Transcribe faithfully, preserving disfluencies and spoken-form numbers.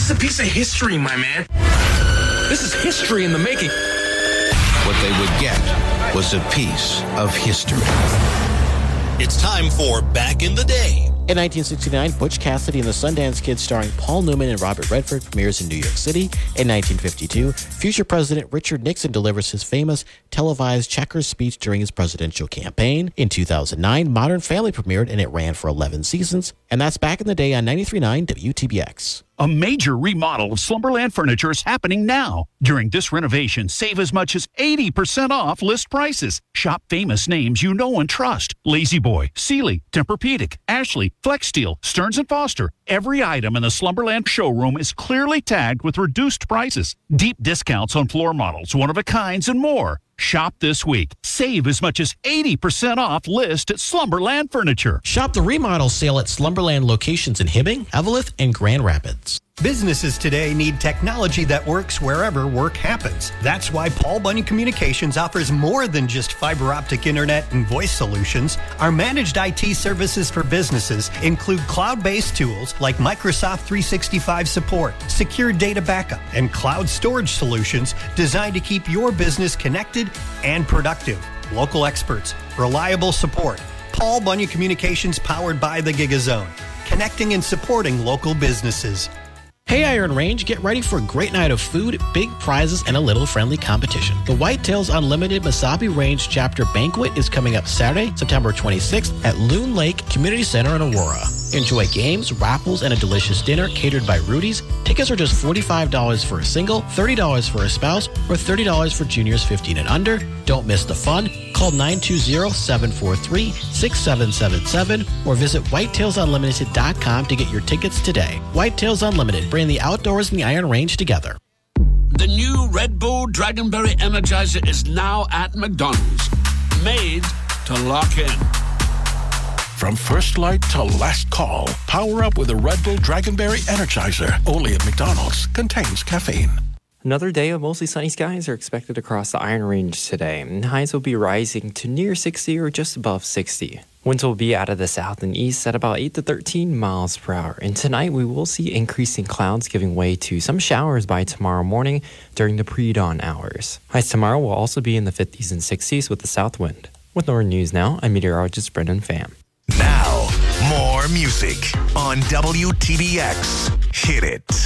is a piece of history, my man. This is history in the making. What they would get was a piece of history. It's time for Back in the Day. In nineteen sixty-nine, Butch Cassidy and the Sundance Kid starring Paul Newman and Robert Redford premieres in New York City. In nineteen fifty-two, future President Richard Nixon delivers his famous televised Checkers speech during his presidential campaign. In two thousand nine, Modern Family premiered and it ran for eleven seasons. And that's Back in the Day on ninety-three point nine W T B X. A major remodel of Slumberland Furniture is happening now. During this renovation, save as much as eighty percent off list prices. Shop famous names you know and trust. La-Z-Boy, Sealy, Tempur-Pedic, Ashley, FlexSteel, Stearns and Foster. Every item in the Slumberland showroom is clearly tagged with reduced prices. Deep discounts on floor models, one-of-a-kinds, and more. Shop this week. Save as much as eighty percent off list at Slumberland Furniture. Shop the remodel sale at Slumberland locations in Hibbing, Eveleth, and Grand Rapids. Businesses today need technology that works wherever work happens. That's why Paul Bunyan Communications offers more than just fiber optic internet and voice solutions. Our managed I T services for businesses include cloud-based tools like Microsoft three sixty-five support, secure data backup, and cloud storage solutions designed to keep your business connected and productive. Local experts, reliable support. Paul Bunyan Communications, powered by the GigaZone, connecting and supporting local businesses. Hey Iron Range, get ready for a great night of food, big prizes, and a little friendly competition. The Whitetails Unlimited Mesabi Range Chapter Banquet is coming up Saturday, September twenty-sixth at Loon Lake Community Center in Aurora. Enjoy games, raffles, and a delicious dinner catered by Rudy's. Tickets are just forty-five dollars for a single, thirty dollars for a spouse, or thirty dollars for juniors fifteen and under. Don't miss the fun. Call nine two zero, seven four three, six seven seven seven or visit whitetails unlimited dot com to get your tickets today. Whitetails Unlimited, bring the outdoors and the Iron Range together. The new Red Bull Dragonberry Energizer is now at McDonald's. Made to lock in. From first light to last call, power up with a Red Bull Dragonberry Energizer. Only at McDonald's. Contains caffeine. Another day of mostly sunny skies are expected across the Iron Range today, and highs will be rising to near sixty or just above sixty. Winds will be out of the south and east at about eight to thirteen miles per hour, and tonight we will see increasing clouds giving way to some showers by tomorrow morning during the pre-dawn hours. Highs tomorrow will also be in the fifties and sixties with the south wind. With Northern News Now, I'm meteorologist Brendan Pham. Now, more music on W T B X. Hit it.